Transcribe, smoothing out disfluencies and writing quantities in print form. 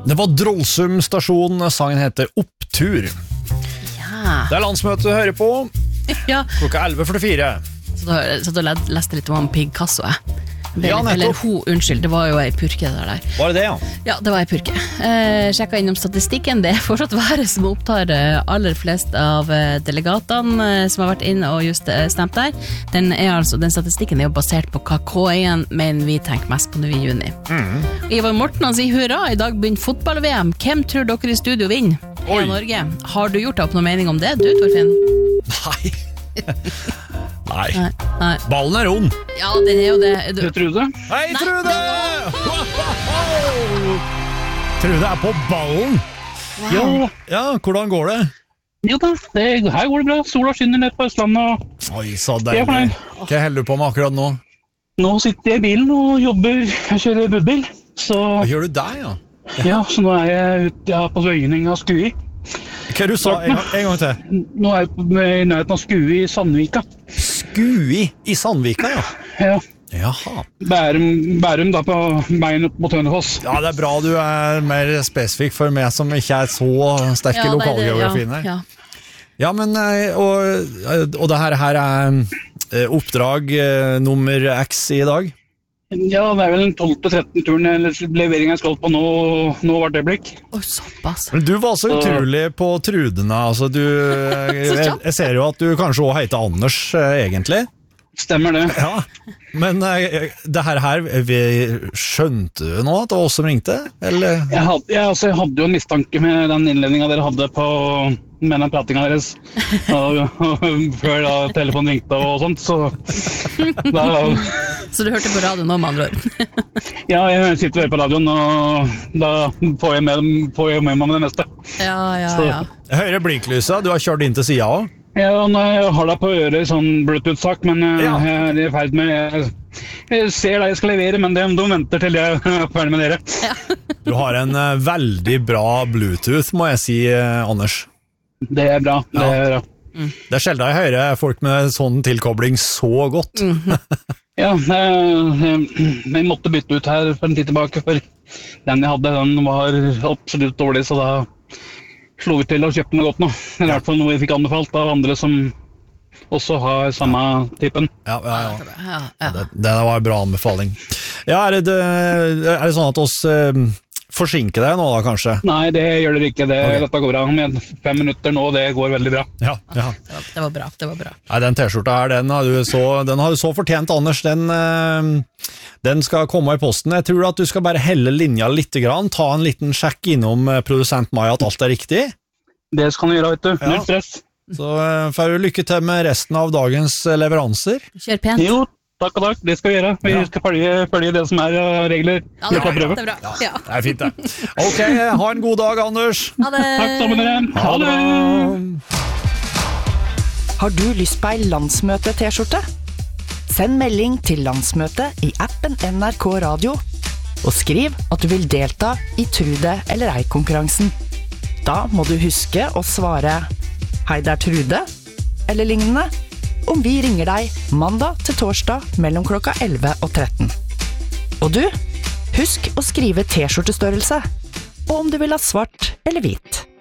Det var Drollsum stasjon, sangen heter Opptur. Ja. Det landsmøtet du hører på. Ja. Klokka 11:44. Så da leste litt om Picasso, jeg. Ja, Eller unnskyld, det var jo ei purke der. Var det det, ja? Ja, det var ei purke. Sjekket innom statistikken, det fortsatt været som opptar aller flest av delegatene som har vært inne og just stemt der. Den statistikken er jo basert på hva K1 mener vi tenker mest på nå i juni. Ivar Morten han sier hurra, i dag begynner fotball-VM. Hvem tror dere i studio vinner? I Norge. Har du gjort deg opp noen mening om det, du, Torfinn? Nei. Ballen er rund. Ja, den er jo det. Det Trude. Hei, Trude! Trude er på ballen. Wow. Ja, hvordan går det? Jo da, her går det bra. Sola skinner ned på Østlandet. Oi, så deilig. Hva holder du på med akkurat nå? Nå sitter jeg i bilen og jobber. Jeg kjører budbil. Hva gjør du der, ja? Ja, så nå er jeg ute på Svøyning av Skui. Hva du sa en gang til? Nå er jeg i nærheten av Skui i Sandvika. Skui i Sandvika, ja? Ja. Jaha. Bærum da på veien opp mot Hønefoss. Ja, det er bra du er mer spesifikk for meg som ikke er så sterk i lokalgeografien her. Ja, men og det her er oppdrag nummer X i dag? Ja, det er vel den 12-13 turen eller leveringen jeg skal på nå hvert øyeblikk. Såpass. Men du var så utrolig på Trudene, altså jeg ser jo at du kanskje også heter Anders, egentlig. Stemmer det. Ja, men det her, skjønte du nå at det var oss som ringte, eller? Jeg hadde jo en mistanke med den innledningen dere hadde med den pratingen deres, før da telefonen ringte og sånt, så du hørte på radio nå, med andre ord? Ja, jeg sitter og hører på radioen, og da får jeg med meg det meste. Ja. Jeg hører blinklyset, du har kjørt inn til siden også? Ja, jeg har det på øret i sånn Bluetooth-sak, men jeg er i ferd med jeg ser det jeg skal levere, men de venter til jeg er ferdig med dere. Ja. Du har en veldig bra Bluetooth, må jeg si, Anders. Det er bra, det er bra. Det er sjelden jeg hører folk med sånn tilkobling så godt. Ja, jeg måtte bytte ut her for en tid tilbake, for den jeg hadde, den var absolutt dårlig, så da slo vi til og kjøpte noe godt nå. I hvert fall noe jeg fikk anbefalt av andre som også har samme typen. Ja. Det var en bra anbefaling. Ja, er det sånn at oss forsinker deg nå da, kanskje? Nei, det gjør dere ikke. Dette går bra. Med 5 minutter nå, det går veldig bra. Ja. Det var bra. Nei, den t-skjorta her, den har du så fortjent, Anders. Den skal komme i posten. Jeg tror at du skal bare helle linja litt grann, ta en liten sjekk innom produsent Maja at alt er riktig. Det skal du gjøre, vet du. Null stress. Så får du lykke til med resten av dagens leveranser. Kjør pent. Jo, takk og takk. Det skal vi gjøre. Vi skal følge det som er regler. Ja, det er bra. Ja, det er fint det. Ok, ha en god dag, Anders. Ha det. Takk sammen med dere. Ha det. Har du lyst på ei landsmøte-t-skjorte? Send melding til landsmøtet i appen NRK Radio, og skriv at du vil delta i Trude eller ei-konkurransen. Da må du huske å svare «Hei, det er Trude», eller lignende, om vi ringer deg mandag til torsdag mellom klokka 11 og 13. Og du, husk å skrive t-skjortestørrelse, og om du vil ha svart eller hvit.